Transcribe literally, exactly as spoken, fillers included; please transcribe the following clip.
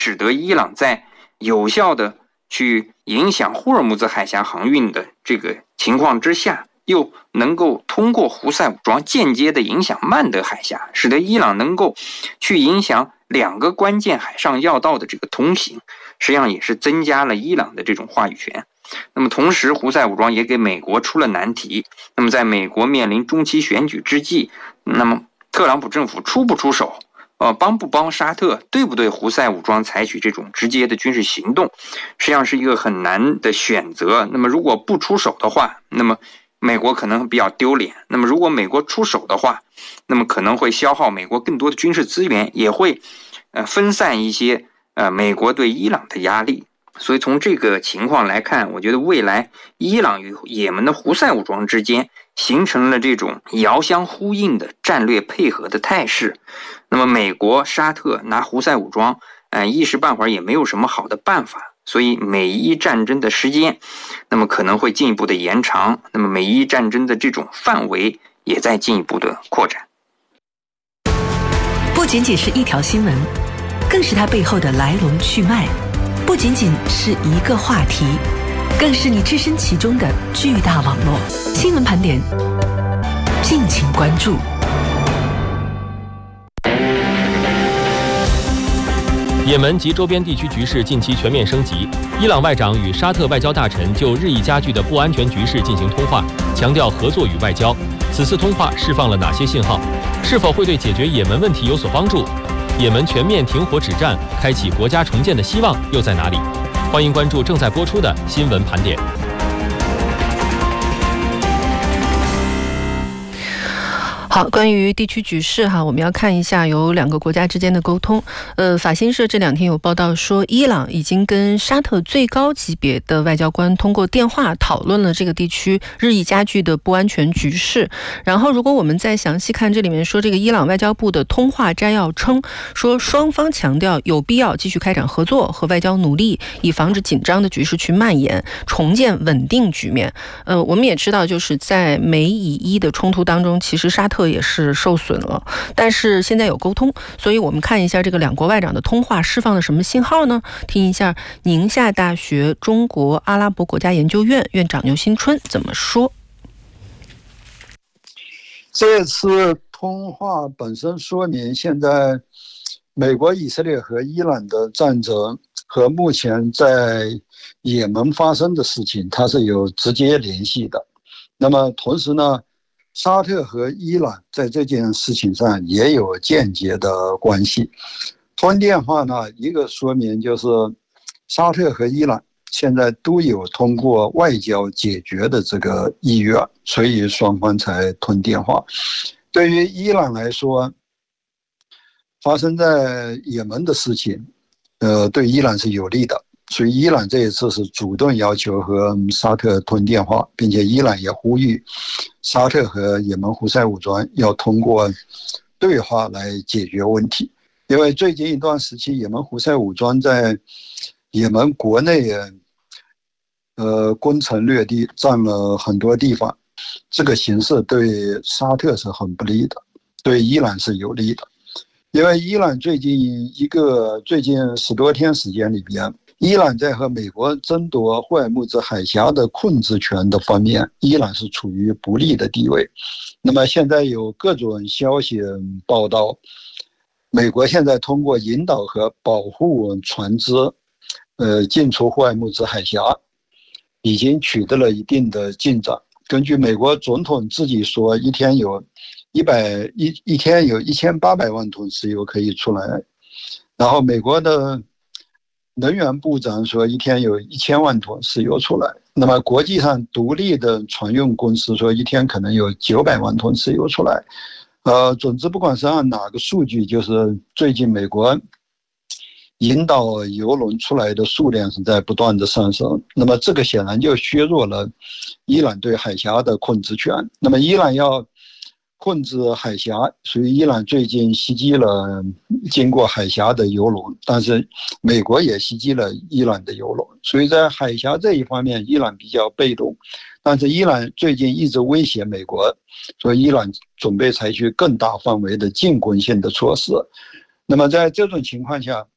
使得伊朗在有效的去影响霍尔木兹海峡航运的这个情况之下，又能够通过胡塞武装间接的影响曼德海峡，使得伊朗能够去影响两个关键海上要道的这个通行，实际上也是增加了伊朗的这种话语权。那么同时，胡塞武装也给美国出了难题。那么在美国面临中期选举之际，那么特朗普政府出不出手，呃，帮不帮沙特，对不对胡塞武装采取这种直接的军事行动，实际上是一个很难的选择。那么如果不出手的话，那么美国可能比较丢脸；那么如果美国出手的话，那么可能会消耗美国更多的军事资源，也会呃分散一些呃美国对伊朗的压力。所以从这个情况来看，我觉得未来伊朗与也门的胡塞武装之间形成了这种遥相呼应的战略配合的态势。那么美国、沙特拿胡塞武装，呃，一时半会儿也没有什么好的办法。所以美伊战争的时间，那么可能会进一步的延长，那么美伊战争的这种范围也在进一步的扩展。 不仅仅是一条新闻，更是它背后的来龙去脉；不仅仅是一个话题，更是你置身其中的巨大网络。新闻盘点，敬请关注。 也门及周边地区局势近期全面升级，伊朗外长与沙特外交大臣就日益加剧的不安全局势进行通话，强调合作与外交。此次通话释放了哪些信号？是否会对解决也门问题有所帮助？也门全面停火止战，开启国家重建的希望又在哪里？欢迎关注正在播出的新闻盘点。 好，关于地区局势哈，我们要看一下有两个国家之间的沟通。呃，法新社这两天有报道说，伊朗已经跟沙特最高级别的外交官通过电话讨论了这个地区日益加剧的不安全局势。然后，如果我们再详细看这里面说，这个伊朗外交部的通话摘要称，说双方强调有必要继续开展合作和外交努力，以防止紧张的局势去蔓延，重建稳定局面。呃，我们也知道，就是在美以伊的冲突当中，其实沙特也是受损了，但是现在有沟通，所以我们看一下这个两国外长的通话释放了什么信号呢？听一下宁夏大学中国阿拉伯国家研究院院长牛新春怎么说。 这次通话本身说明现在美国、以色列和伊朗的战争和目前在也门发生的事情它是有直接联系的。那么同时呢，沙特和伊朗在这件事情上也有间接的关系。通电话呢，一个说明就是沙特和伊朗现在都有通过外交解决的这个意愿，所以双方才通电话。对于伊朗来说，发生在也门的事情，呃，对伊朗是有利的。所以伊朗这一次是主动要求和沙特通电话，并且伊朗也呼吁沙特和也门胡塞武装要通过对话来解决问题。因为最近一段时期，也门胡塞武装在也门国内呃攻城略地，占了很多地方，这个形势对沙特是很不利的，对伊朗是有利的。因为伊朗最近一个最近十多天时间里边，伊朗在和美国争夺霍尔木兹海峡的控制权的方面，伊朗是处于不利的地位。那么现在有各种消息报道，美国现在通过引导和保护船只呃进出霍尔木兹海峡，已经取得了一定的进展。根据美国总统自己说，一天有一百一一天有一千八百万吨石油可以出来。然后美国的能源部长说一天有一千万吨石油出来。那么国际上独立的船运公司说一天可能有九百万吨石油出来。呃，总之不管是按哪个数据，就是最近美国引导油轮出来的数量是在不断的上升。那么这个显然就削弱了伊朗对海峡的控制权。那么伊朗要控制海峡，所以伊朗最近袭击了经过海峡的油轮，但是美国也袭击了伊朗的油轮，所以在海峡这一方面伊朗比较被动。但是伊朗最近一直威胁美国，所以伊朗准备采取更大范围的进攻性的措施。那么在这种情况下，